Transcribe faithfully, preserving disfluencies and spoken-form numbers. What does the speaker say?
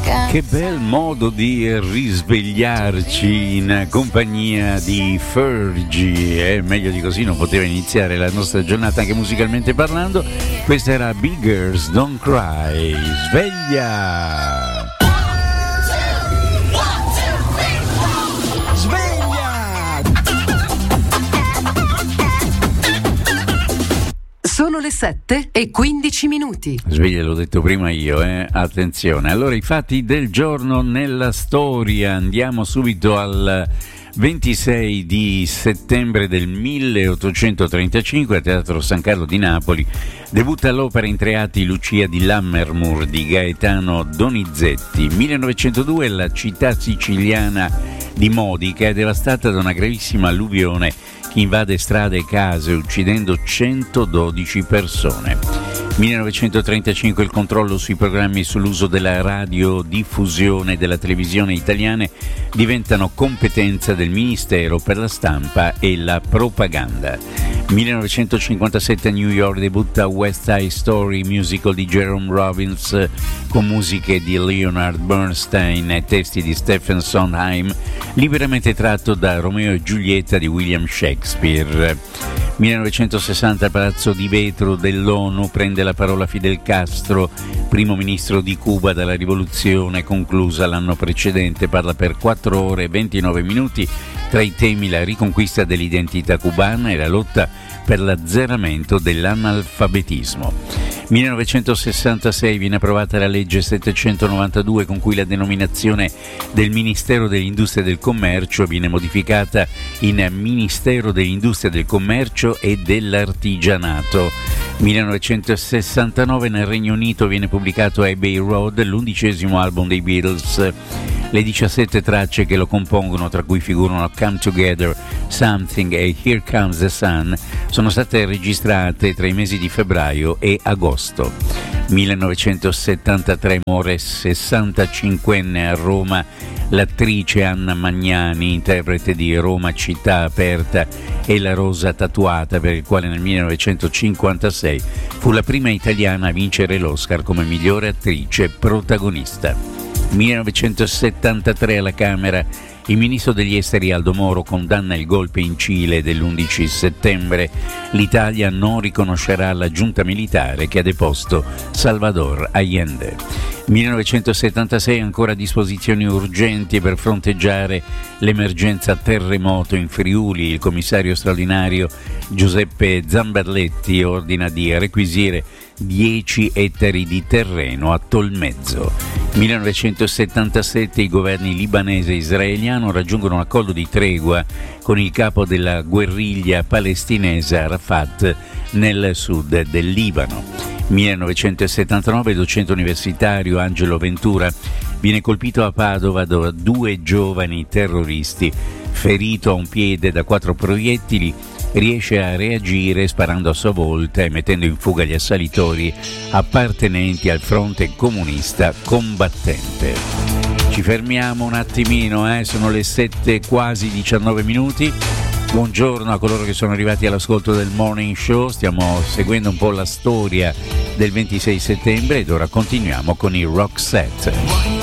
Che bel modo di risvegliarci in compagnia di Fergie, eh? Meglio di così non poteva iniziare la nostra giornata anche musicalmente parlando. Questa era Big Girls Don't Cry. Sveglia! Sono le sette e quindici minuti. Sveglia, l'ho detto prima io, eh? Attenzione. Allora, i fatti del giorno nella storia. Andiamo subito al ventisei di settembre del milleottocentotrentacinque a Teatro San Carlo di Napoli. Debutta l'opera in tre atti Lucia di Lammermoor di Gaetano Donizetti. millenovecentodue la città siciliana di Modica è devastata da una gravissima alluvione che invade strade e case uccidendo centododici persone. millenovecentotrentacinque il controllo sui programmi sull'uso della radiodiffusione e della televisione italiane diventano competenza del Ministero per la stampa e la propaganda. millenovecentocinquantasette a New York debutta West Side Story, musical di Jerome Robbins con musiche di Leonard Bernstein e testi di Stephen Sondheim, liberamente tratto da Romeo e Giulietta di William Shakespeare. millenovecentosessanta al Palazzo di Vetro dell'ONU prende la parola Fidel Castro, primo ministro di Cuba dalla rivoluzione conclusa l'anno precedente. Parla per quattro ore e ventinove minuti, tra i temi la riconquista dell'identità cubana e la lotta per l'azzeramento dell'analfabetismo. millenovecentosessantasei viene approvata la legge settecentonovantadue con cui la denominazione del Ministero dell'Industria e del Commercio viene modificata in Ministero dell'Industria del Commercio e dell'Artigianato. millenovecentosessantanove nel Regno Unito viene pubblicato Abbey Road, l'undicesimo album dei Beatles. Le diciassette tracce che lo compongono, tra cui figurano Come Together, Something e Here Comes the Sun, sono state registrate tra i mesi di febbraio e agosto. millenovecentosettantatré muore sessantacinquenne a Roma l'attrice Anna Magnani, interprete di Roma città aperta e La rosa tatuata, per il quale nel millenovecentocinquantasei fu la prima italiana a vincere l'Oscar come migliore attrice protagonista. millenovecentosettantatré alla Camera il ministro degli esteri Aldo Moro condanna il golpe in Cile dell'undici settembre. L'Italia non riconoscerà la giunta militare che ha deposto Salvador Allende. millenovecentosettantasei ancora disposizioni urgenti per fronteggiare l'emergenza terremoto in Friuli. Il commissario straordinario Giuseppe Zamberletti ordina di requisire dieci ettari di terreno a Tolmezzo. millenovecentosettantasette i governi libanese e israeliano raggiungono un accordo di tregua con il capo della guerriglia palestinese Arafat nel sud del Libano. millenovecentosettantanove docente universitario Angelo Ventura viene colpito a Padova da due giovani terroristi. Ferito a un piede da quattro proiettili, riesce a reagire sparando a sua volta e mettendo in fuga gli assalitori appartenenti al fronte comunista combattente. Ci fermiamo un attimino, eh? Sono le sette quasi diciannove minuti. Buongiorno a coloro che sono arrivati all'ascolto del Morning Show. Stiamo seguendo un po' la storia del ventisei settembre ed ora continuiamo con il Rock Set.